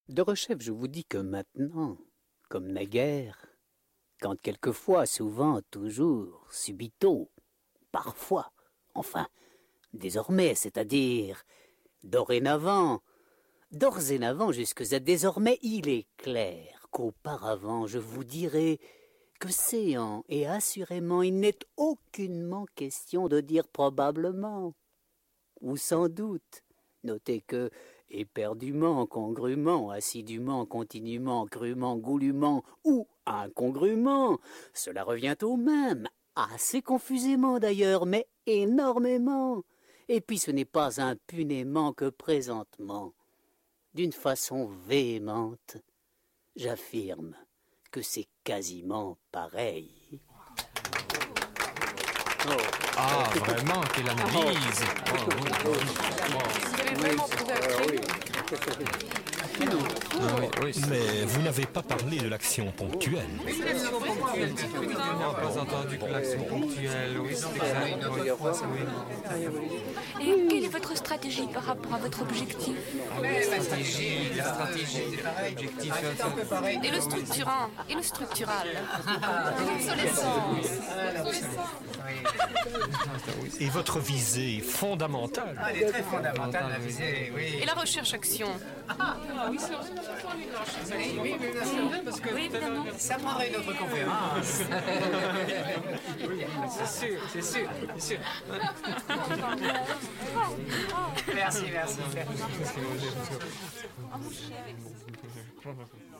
Derechef, je vous dis que maintenant, comme naguère, quand quelquefois, souvent, toujours, subito, parfois, enfin, désormais, c'est-à-dire, dorénavant, d'ores et avant jusque à désormais, il est clair qu'auparavant, je vous dirai que séant et assurément, il n'est aucunement question de dire probablement, ou sans doute. Notez que, éperdument, congrument, assidûment, continuement, crûment, goulument ou incongrument, cela revient au même, assez confusément d'ailleurs, mais énormément. Et puis ce n'est pas impunément que présentement, d'une façon véhémente, j'affirme que c'est quasiment pareil. Ah, vraiment, quelle analyse! Vous avez vraiment trouvé un crime? Mais vous n'avez pas parlé de l'action ponctuelle. L'action ponctuelle, on n'a pas entendu que l'action ponctuelle, oui, c'est exact. Et quelle est votre stratégie par rapport à votre objectif? La stratégie, l'objectif. Et le structurant? Et le structural? Et votre visée fondamentale. Elle est très fondamentale, la visée, oui. Et la recherche-action? Oui, bien sûr, parce que ça prendrait une autre conférence. C'est sûr. Merci.